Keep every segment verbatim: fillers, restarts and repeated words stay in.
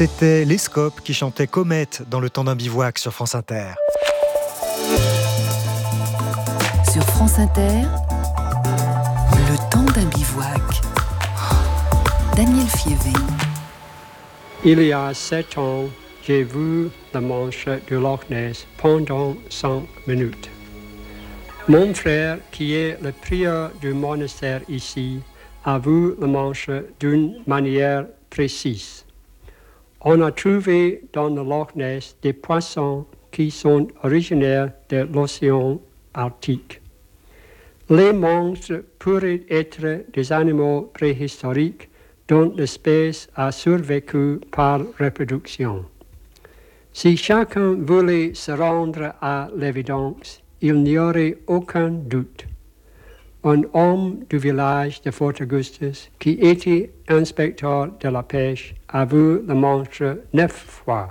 C'était les Scopes qui chantaient Comète dans le temps d'un bivouac sur France Inter. Sur France Inter, le temps d'un bivouac. Daniel Fievé. Il y a sept ans, j'ai vu la manche du Loch Ness pendant cinq minutes. Mon frère, qui est le prieur du monastère ici, a vu la manche d'une manière précise. On a trouvé dans le Loch Ness des poissons qui sont originaires de l'océan Arctique. Les monstres pourraient être des animaux préhistoriques dont l'espèce a survécu par reproduction. Si chacun voulait se rendre à l'évidence, il n'y aurait aucun doute. Un homme du village de Fort Augustus, qui était inspecteur de la pêche, a vu la manche neuf fois.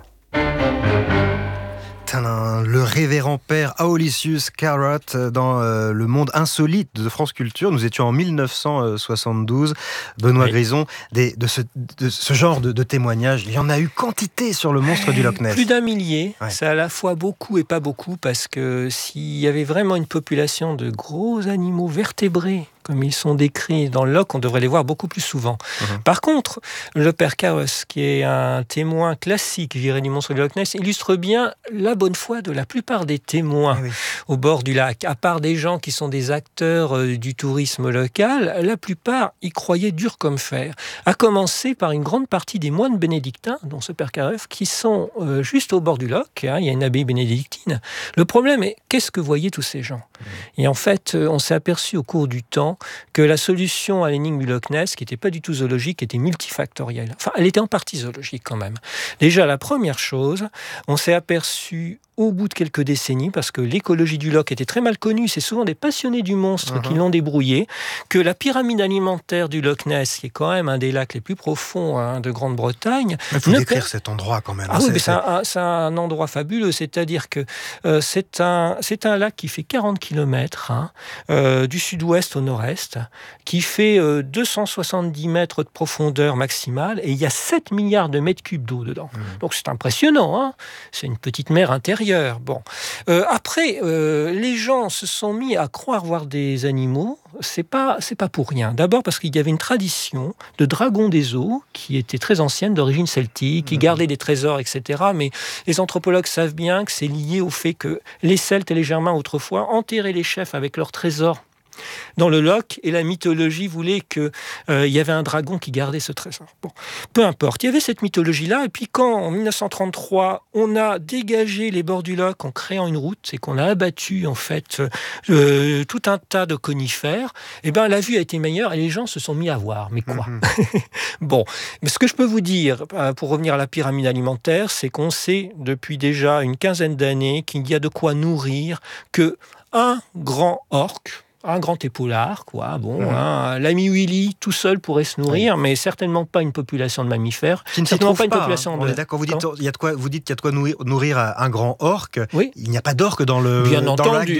Le révérend père Aolicius Carrot dans euh, Le Monde Insolite de France Culture. Nous étions en mille neuf cent soixante-douze. Benoît oui. Grison, des, de, ce, de ce genre de, de témoignages, il y en a eu quantité sur le monstre du Loch Ness. Plus d'un millier. Ouais. C'est à la fois beaucoup et pas beaucoup, parce que s'il y avait vraiment une population de gros animaux vertébrés, comme ils sont décrits dans le Loch, on devrait les voir beaucoup plus souvent. Mmh. Par contre, le père Carros, qui est un témoin classique viré du monstre du Loch Ness, illustre bien la bonne foi de la plupart des témoins oui. au bord du lac. À part des gens qui sont des acteurs euh, du tourisme local, la plupart y croyaient dur comme fer. À commencer par une grande partie des moines bénédictins, dont ce père Carros, qui sont euh, juste au bord du Loch. Hein, il y a une abbaye bénédictine. Le problème est, qu'est-ce que voyaient tous ces gens ? Mmh. Et en fait, on s'est aperçu au cours du temps que la solution à l'énigme du Loch Ness, qui n'était pas du tout zoologique, était multifactorielle. Enfin, elle était en partie zoologique quand même. Déjà, la première chose, on s'est aperçu au bout de quelques décennies, parce que l'écologie du Loch était très mal connue, c'est souvent des passionnés du monstre uh-huh. qui l'ont débrouillé, que la pyramide alimentaire du Loch Ness, qui est quand même un des lacs les plus profonds hein, de Grande-Bretagne... Il faut décrire per... cet endroit quand même. Ah oui, mais c'est un, c'est un endroit fabuleux, c'est-à-dire que euh, c'est, un, c'est un lac qui fait quarante kilomètres hein, euh, du sud-ouest au nord-est, qui fait euh, deux cent soixante-dix mètres de profondeur maximale, et il y a sept milliards de mètres cubes d'eau dedans. Mmh. Donc c'est impressionnant, hein, c'est une petite mer intérieure. Bon. Euh, après, euh, les gens se sont mis à croire voir des animaux. C'est pas, c'est pas pour rien. D'abord parce qu'il y avait une tradition de dragon des eaux qui était très ancienne, d'origine celtique, qui gardait des trésors, et cetera. Mais les anthropologues savent bien que c'est lié au fait que les Celtes et les Germains autrefois enterraient les chefs avec leurs trésors dans le Loch, et la mythologie voulait qu'il euh, y avait un dragon qui gardait ce trésor. Bon, peu importe, il y avait cette mythologie-là, et puis quand, en dix-neuf cent trente-trois, on a dégagé les bords du Loch en créant une route, c'est qu'on a abattu, en fait, euh, tout un tas de conifères, et ben la vue a été meilleure, et les gens se sont mis à voir. Mais quoi mm-hmm. Bon, mais ce que je peux vous dire, pour revenir à la pyramide alimentaire, c'est qu'on sait, depuis déjà une quinzaine d'années, qu'il y a de quoi nourrir que un grand orque, un grand épaulard, quoi. Bon, mmh. hein, l'ami Willy, tout seul, pourrait se nourrir, oui. mais certainement pas une population de mammifères. Qui ne s'y trouve pas. Une population hein. de... D'accord, vous dites, il y a de quoi, vous dites qu'il y a de quoi nourrir, nourrir un grand orque. Oui. Il n'y a pas d'orque dans le, Bien dans entendu. le lac du